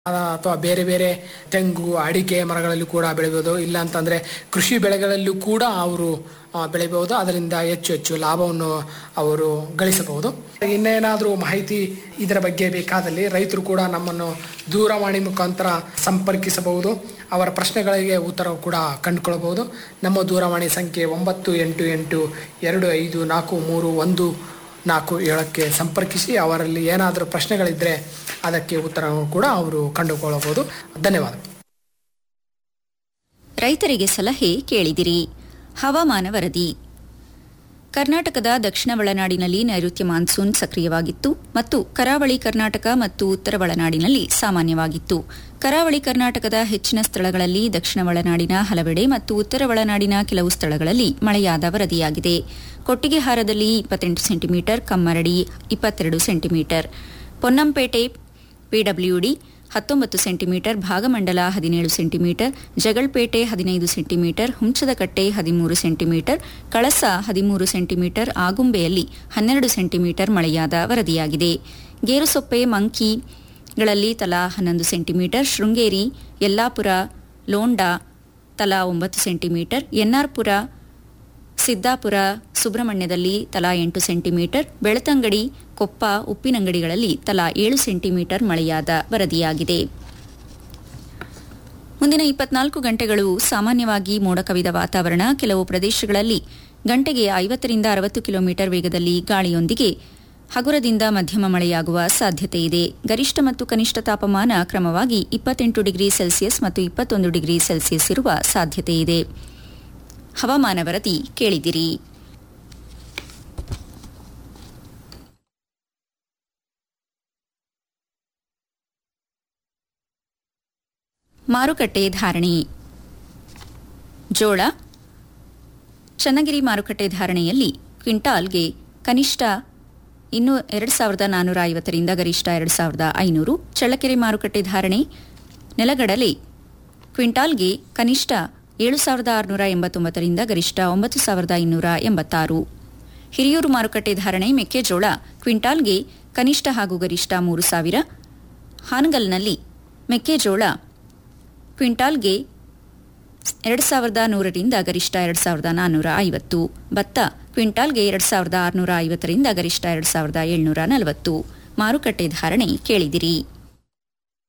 ಅಥವಾ ಬೇರೆ ಬೇರೆ ತೆಂಗು ಅಡಿಕೆ ಮರಗಳಲ್ಲಿ ಕೂಡ ಬೆಳೆಯಬಹುದು. ಇಲ್ಲ ಅಂತಂದ್ರೆ ಕೃಷಿ ಬೆಳೆಗಳಲ್ಲೂ ಕೂಡ ಅವರು ಬೆಳೆಯಬಹುದು. ಅದರಿಂದ ಹೆಚ್ಚು ಹೆಚ್ಚು ಲಾಭವನ್ನು ಅವರು ಗಳಿಸಬಹುದು. ಇನ್ನೇನಾದರೂ ಮಾಹಿತಿ ಇದರ ಬಗ್ಗೆ ಬೇಕಾದಲ್ಲಿ ರೈತರು ಕೂಡ ನಮ್ಮನ್ನು ದೂರವಾಣಿ ಮುಖಾಂತರ ಸಂಪರ್ಕಿಸಬಹುದು. ಅವರ ಪ್ರಶ್ನೆಗಳಿಗೆ ಉತ್ತರ ಕೂಡ ಕಂಡುಕೊಳ್ಳಬಹುದು. ನಮ್ಮ ದೂರವಾಣಿ ಸಂಖ್ಯೆ 9882543147ಕ್ಕೆ ಸಂಪರ್ಕಿಸಿ ಅವರಲ್ಲಿ ಏನಾದರೂ ಪ್ರಶ್ನೆಗಳಿದ್ದರೆ ಅದಕ್ಕೆ ಉತ್ತರವನ್ನು ಕೂಡ ಅವರು ಕಂಡುಕೊಳ್ಳಬಹುದು. ಧನ್ಯವಾದ. ರೈತರಿಗೆ ಸಲಹೆ ಕೇಳಿದಿರಿ. ಹವಾಮಾನ ವರದಿ. ಕರ್ನಾಟಕದ ದಕ್ಷಿಣ ಒಳನಾಡಿನಲ್ಲಿ ನೈಋತ್ಯ ಮಾನ್ಸೂನ್ ಸಕ್ರಿಯವಾಗಿತ್ತು ಮತ್ತು ಕರಾವಳಿ ಕರ್ನಾಟಕ ಮತ್ತು ಉತ್ತರ ಒಳನಾಡಿನಲ್ಲಿ ಸಾಮಾನ್ಯವಾಗಿತ್ತು. ಕರಾವಳಿ ಕರ್ನಾಟಕದ ಹೆಚ್ಚಿನ ಸ್ಥಳಗಳಲ್ಲಿ, ದಕ್ಷಿಣ ಒಳನಾಡಿನ ಹಲವೆಡೆ ಮತ್ತು ಉತ್ತರ ಒಳನಾಡಿನ ಕೆಲವು ಸ್ಥಳಗಳಲ್ಲಿ ಮಳೆಯಾದ ವರದಿಯಾಗಿದೆ. ಕೊಟ್ಟಿಗೆಹಾರದಲ್ಲಿ 28 centimetre, Kammaradi 22 centimetre, Ponnampet PWD 19 centimetre, Bhagamandala 17 centimetre, ಜಗಳಪೇಟೆ 15 centimetre, Hunchadakatte 13 centimetre, ಕಳಸ 13 ಸೆಂಟಿಮೀಟರ್, ಆಗುಂಬೆಯಲ್ಲಿ 12 ಸೆಂಟಿಮೀಟರ್ ಮಳೆಯಾದ ವರದಿಯಾಗಿದೆ. ಗೇರುಸೊಪ್ಪೆ ಮಂಕಿಗಳಲ್ಲಿ ತಲಾ 11 ಸೆಂಟಿಮೀಟರ್, ಶೃಂಗೇರಿ, ಯಲ್ಲಾಪುರ, ಲೋಂಡಾ ತಲಾ 9 ಸೆಂಟಿಮೀಟರ್, ಎನ್ಆರ್ಪುರ, ಸಿದ್ದಾಪುರ, ಸುಬ್ರಹ್ಮಣ್ಯದಲ್ಲಿ ತಲಾ 8 ಸೆಂಟಿಮೀಟರ್, ಬೆಳತಂಗಡಿ, ಕೊಪ್ಪ, ಉಪ್ಪಿನಂಗಡಿಗಳಲ್ಲಿ ತಲಾ 7 ಸೆಂಟಿಮೀಟರ್ ಮಳೆಯಾದ ವರದಿಯಾಗಿದೆ. ಮುಂದಿನ 24 ಗಂಟೆಗಳು ಸಾಮಾನ್ಯವಾಗಿ ಮೋಡ ಕವಿದ ವಾತಾವರಣ. ಕೆಲವು ಪ್ರದೇಶಗಳಲ್ಲಿ ಗಂಟೆಗೆ 50ರಿಂದ 60 ಕಿಲೋಮೀಟರ್ ವೇಗದಲ್ಲಿ ಗಾಳಿಯೊಂದಿಗೆ ಹಗುರದಿಂದ ಮಧ್ಯಮ ಮಳೆಯಾಗುವ ಸಾಧ್ಯತೆಯಿದೆ. ಗರಿಷ್ಠ ಮತ್ತು ಕನಿಷ್ಠ ತಾಪಮಾನ ಕ್ರಮವಾಗಿ 28 ಡಿಗ್ರಿ ಸೆಲ್ಸಿಯಸ್ ಮತ್ತು 21 ಡಿಗ್ರಿ ಸೆಲ್ಸಿಯಸ್ ಇರುವ ಸಾಧ್ಯತೆಯಿದೆ. ಹವಾಮಾನ ವರದಿ ಕೇಳಿದಿರಿ. ಮಾರುಕಟ್ಟೆ ಧಾರಣೆ. ಜೋಳ. ಚನ್ನಗಿರಿ ಮಾರುಕಟ್ಟೆ ಧಾರಣೆಯಲ್ಲಿ ಕ್ವಿಂಟಾಲ್ಗೆ ಕನಿಷ್ಠ 2450ರಿಂದ ಗರಿಷ್ಠ 2500. ಚಳ್ಳಕೆರೆ ಮಾರುಕಟ್ಟೆ ಧಾರಣೆ. ನೆಲಗಡಲೆ ಕ್ವಿಂಟಾಲ್ಗೆ ಕನಿಷ್ಠ 7689ರಿಂದ ಗರಿಷ್ಠ 9286. ಹಿರಿಯೂರು ಮಾರುಕಟ್ಟೆ ಧಾರಣೆ. ಮೆಕ್ಕೆಜೋಳ ಕ್ವಿಂಟಾಲ್ಗೆ ಕನಿಷ್ಠ ಹಾಗೂ ಗರಿಷ್ಠ 3000. ಹಾನಗಲ್ನಲ್ಲಿ ಮೆಕ್ಕೆಜೋಳ ಕ್ವಿಂಟಾಲ್ಗೆ 2100ರಿಂದ ಗರಿಷ್ಠ 2450. ಭತ್ತ ಕ್ವಿಂಟಾಲ್ಗೆ 2650ರಿಂದ ಗರಿಷ್ಠ 2740. ಮಾರುಕಟ್ಟೆ ಧಾರಣೆ ಕೇಳಿದಿರಿ.